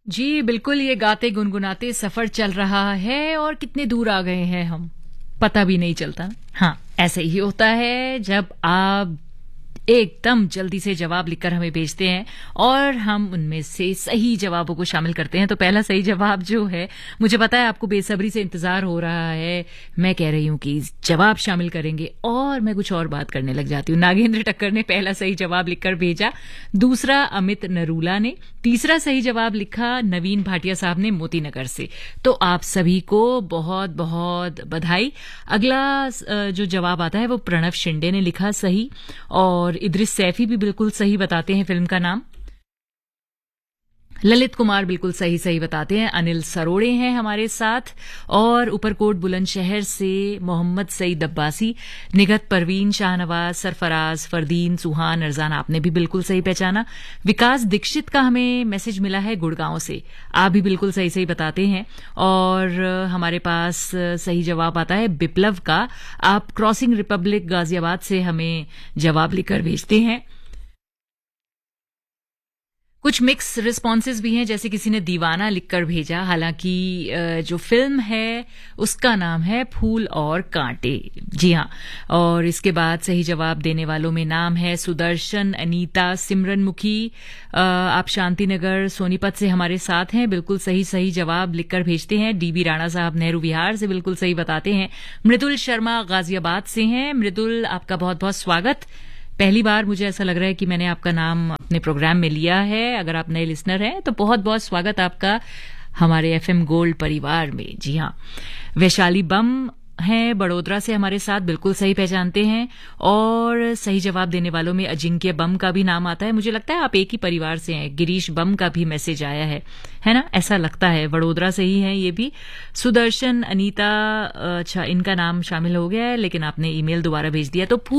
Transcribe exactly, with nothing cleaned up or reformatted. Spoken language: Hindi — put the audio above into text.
जी, बिल्कुल ये गाते गुनगुनाते सफ़र चल रहा है और कितने दूर आ गए हैं हम, पता भी नहीं चलता। हाँ, ऐसे ही होता है जब आप एकदम जल्दी से जवाब लिखकर हमें भेजते हैं और हम उनमें से सही जवाबों को शामिल करते हैं। तो पहला सही जवाब जो है, मुझे पता है आपको बेसब्री से इंतज़ार हो रहा है। मैं कह रही हूँ कि जवाब शामिल करेंगे और मैं कुछ और बात करने लग जाती हूँ। नागेंद्र टक्कर ने पहला सही जवाब लिखकर भेजा, दूसरा अमित नरूला ने, तीसरा सही जवाब लिखा नवीन भाटिया साहब ने मोतीनगर से। तो आप सभी को बहुत बहुत बधाई। अगला अ, जो जवाब आता है वो प्रणव शिंदे ने लिखा सही, और इद्रिस सैफी भी बिल्कुल सही बताते हैं फिल्म का नाम। ललित कुमार बिल्कुल सही सही बताते हैं। अनिल सरोड़े हैं हमारे साथ, और ऊपरकोट बुलंदशहर से मोहम्मद सईद अब्बासी, निगत परवीन, शाहनवाज, सरफराज, फरदीन, सुहान, अरजान, आपने भी बिल्कुल सही पहचाना। विकास दीक्षित का हमें मैसेज मिला है गुड़गांव से, आप भी बिल्कुल सही सही बताते हैं। और हमारे पास सही जवाब आता है बिप्लव का, आप क्रॉसिंग रिपब्लिक गाजियाबाद से हमें जवाब लिखकर भेजते हैं। कुछ मिक्स रिस्पॉन्सेज भी हैं, जैसे किसी ने दीवाना लिखकर भेजा, हालांकि अ, जो फिल्म है उसका नाम है फूल और कांटे। जी हाँ, और इसके बाद सही जवाब देने वालों में नाम है सुदर्शन, अनीता, सिमरन मुखी। अ, आप शांतिनगर सोनीपत से हमारे साथ हैं, बिल्कुल सही सही जवाब लिखकर भेजते हैं। डीबी राणा साहब नेहरू विहार से बिल्कुल सही बताते हैं। मृदुल शर्मा गाजियाबाद से हैं। मृदुल, आपका बहुत बहुत स्वागत। पहली बार मुझे ऐसा लग रहा है कि मैंने आपका नाम अपने प्रोग्राम में लिया है। अगर आप नए लिसनर हैं तो बहुत बहुत स्वागत आपका हमारे एफएम गोल्ड परिवार में। जी हाँ, वैशाली बम हैं बड़ोदरा से हमारे साथ, बिल्कुल सही पहचानते हैं। और सही जवाब देने वालों में अजिंक्य बम का भी नाम आता है। मुझे लगता है आप एक ही परिवार से हैं। गिरीश बम का भी मैसेज आया है है ना, ऐसा लगता है। वडोदरा से ही है ये भी। सुदर्शन, अनीता, अच्छा इनका नाम शामिल हो गया है, लेकिन आपने ईमेल दोबारा भेज दिया। तो